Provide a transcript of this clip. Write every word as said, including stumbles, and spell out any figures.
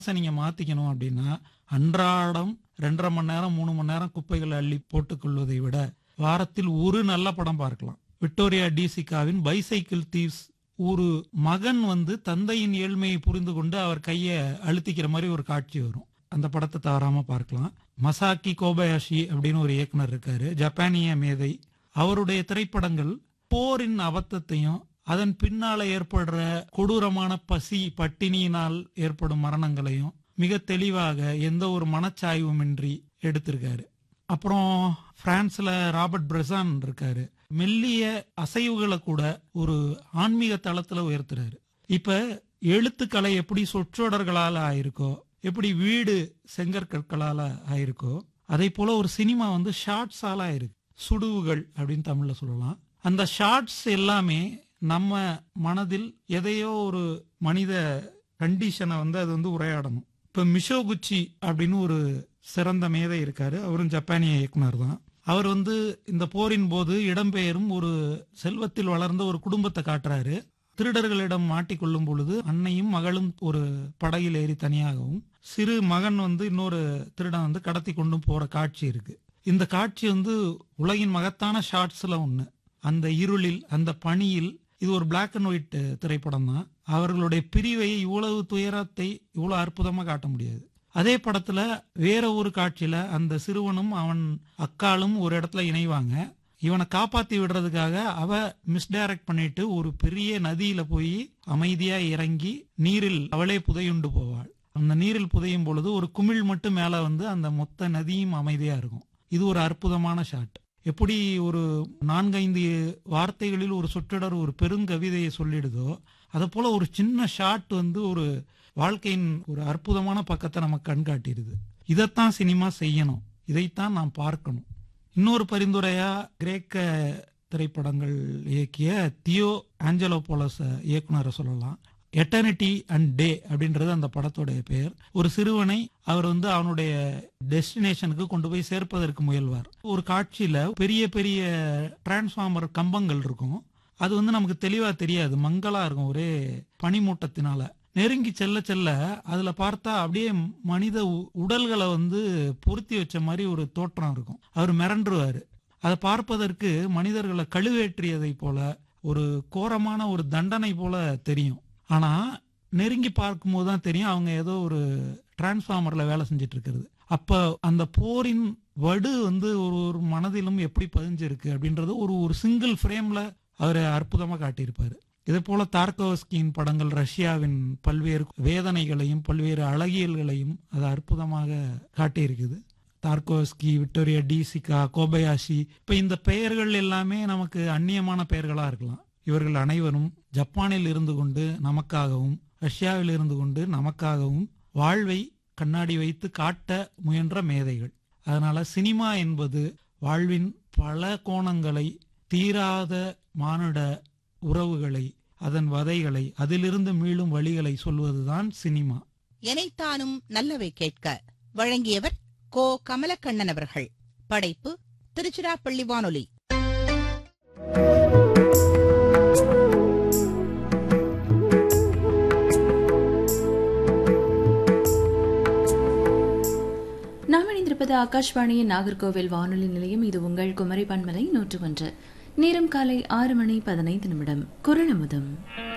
நீங்க மாத்திக்கணும் அப்படின்னா அன்றாடம் ரெண்டரை மணி நேரம் மூணு மணி நேரம் குப்பைகளை அள்ளி போட்டுக் கொள்வதை விட வாரத்தில் ஒரு நல்ல படம் பார்க்கலாம். Victoria டிசிகாவின் bicycle thieves. ஒரு மகன் வந்து தந்தையின் ஏழ்மையை புரிந்து கொண்டு அவர் கையை அழுத்திக்கிற மாதிரி ஒரு காட்சி வரும். அந்த படத்தை தவறாம பார்க்கலாம். மசாக்கி கோபயாஷி அப்படின்னு ஒரு இயக்குனர் இருக்காரு, ஜப்பானிய மேதை. அவருடைய திரைப்படங்கள் போரின் அபத்தத்தையும் அதன் பின்னால ஏற்படுற கொடூரமான பசி பட்டினியினால் ஏற்படும் மரணங்களையும் மிக தெளிவாக எந்த ஒரு மனச்சாய்வுமின்றி எடுத்திருக்காரு. அப்புறம் பிரான்ஸ்ல ராபர்ட் பிரசான் இருக்காரு, மெல்லிய அசைவுகளை கூட ஒரு ஆன்மீக தளத்துல உயர்த்துறாரு. இப்ப எழுத்துக்கலை எப்படி சொற்றொடர்களால ஆயிருக்கோ, எப்படி வீடு செங்கற்கற்களால ஆயிருக்கோ, அதே போல ஒரு சினிமா வந்து ஷார்ட்ஸால ஆயிருக்கு. சுடுவுகள் அப்படின்னு தமிழ்ல சொல்லலாம். அந்த ஷார்ட்ஸ் எல்லாமே நம்ம மனதில் எதையோ ஒரு மனித கண்டிஷனை வந்து அது வந்து உரையாடணும். இப்ப மிஷோகுச்சி அப்படின்னு ஒரு சிறந்த மேதை இருக்காரு, அவரும் ஜப்பானிய இயக்குனர் தான். அவர் வந்து இந்த போரின் போது இடம்பெயரும் ஒரு செல்வத்தில் வளர்ந்த ஒரு குடும்பத்தை காட்டுறாரு. திருடர்களிடம் மாட்டிக்கொள்ளும் பொழுது அன்னையும் மகளும் ஒரு படகில் ஏறி தனியாகவும், சிறு மகன் வந்து இன்னொரு திருடன் வந்து கடத்தி கொண்டும் போற காட்சி இருக்கு. இந்த காட்சி வந்து உலகின் மகத்தான ஷார்ட்ஸ்ல ஒண்ணு. அந்த இருளில், அந்த பனியில், இது ஒரு பிளாக் அண்ட் ஒயிட் திரைப்படம் தான். அவர்களுடைய பிரிவை இவ்வளவு துயரத்தை இவ்வளவு அற்புதமா காட்ட முடியாது. அதே படத்துல வேற ஒரு காட்சியில அந்த சிறுவனும் அவன் அக்காலும் ஒரு இடத்துல இணைவாங்க. இவனை காப்பாத்தி விடுறதுக்காக அவ மிஸ்டைரக்ட் பண்ணிட்டு ஒரு பெரிய நதியில போய் அமைதியா இறங்கி நீரில் அவளே புதையுண்டு போவாள். அந்த நீரில் புதையும் பொழுது ஒரு குமிழ் மட்டும் மேல வந்து அந்த மொத்த நதியும் அமைதியா இருக்கும். இது ஒரு அற்புதமான ஷாட். எப்படி ஒரு நான்கைந்து வார்த்தைகளில் ஒரு சொற்றொடர் ஒரு பெருங்கவிதையை சொல்லிடுதோ, அதை போல ஒரு சின்ன ஷாட் வந்து ஒரு வாழ்க்கையின் ஒரு அற்புதமான பக்கத்தை நமக்கு கண்காட்டிடுது. இதைத்தான் சினிமா செய்யணும், இதைத்தான் நாம் பார்க்கணும். இன்னொரு பரிந்துரையா கிரேக்க திரைப்படங்கள் இயக்கிய தியோ ஆஞ்சலோபோலஸ் இயக்குனரை சொல்லலாம். எட்டர்னிட்டி அண்ட் டே அப்படின்றது அந்த படத்துடைய பெயர். ஒரு சிறுவனை அவர் வந்து அவனுடைய டெஸ்டினேஷனுக்கு கொண்டு போய் சேர்ப்பதற்கு முயல்வார். ஒரு காட்சியில பெரிய பெரிய டிரான்ஸ்ஃபார்மர் கம்பங்கள் இருக்கும். அது வந்து நமக்கு தெளிவா தெரியாது, மங்களா இருக்கும் ஒரே பனிமூட்டத்தினால. நெருங்கி செல்ல செல்ல அதுல பார்த்தா அப்படியே மனித உடல்களை வந்து பொருத்தி வச்ச மாதிரி ஒரு தோற்றம் இருக்கும். அவர் மிரண்டுருவாரு. அதை பார்ப்பதற்கு மனிதர்களை கழுவேற்றியதை போல ஒரு கோரமான ஒரு தண்டனை போல தெரியும். ஆனா நெருங்கி பார்க்கும்போது தான் தெரியும் அவங்க ஏதோ ஒரு டிரான்ஸ்ஃபார்மர்ல வேலை செஞ்சுட்டு இருக்கிறது. அப்ப அந்த போரின் வடு வந்து ஒரு ஒரு மனதிலும் எப்படி பதிஞ்சிருக்கு அப்படின்றது ஒரு ஒரு சிங்கிள் ஃப்ரேம்ல அவர் அற்புதமா காட்டியிருப்பாரு. இதே போல தார்கோவஸ்கியின் படங்கள் ரஷ்யாவின் பல்வேறு வேதனைகளையும் பல்வேறு அழகியல்களையும் அது அற்புதமாக காட்டியிருக்குது. தார்கோவஸ்கி, விக்டோரியா டிசிகா, கோபயாஷி, இப்ப இந்த பெயர்கள் எல்லாமே நமக்கு அந்நியமான பெயர்களா இருக்கலாம். இவர்கள் அனைவரும் ஜப்பானில் இருந்து கொண்டு நமக்காகவும், ரஷ்யாவில் இருந்து கொண்டு நமக்காகவும் வாழ்வை கண்ணாடி வைத்து காட்ட முயன்ற மேதைகள். அதனால சினிமா என்பது வாழ்வின் பல கோணங்களை, தீராத மானுட உறவுகளை, அதன் வதைகளை, அதிலிருந்து மீளும் வழிகளை சொல்வதுதான் சினிமா. எனைத்தானும் நல்லவை கேட்க வழங்கியவர் கோ கமலக்கண்ணன் அவர்கள். படைப்பு திருச்சிராப்பள்ளி வானொலி. நாம் இணைந்திருப்பது ஆகாஷ்வாணியின் நாகர்கோவில் வானொலி நிலையம். இது உங்கள் குமரி பன்மலை நூற்று ஒன்று. நேரம் காலை ஆறு மணி பதினைந்து நிமிடம். குரல் அமுதம்.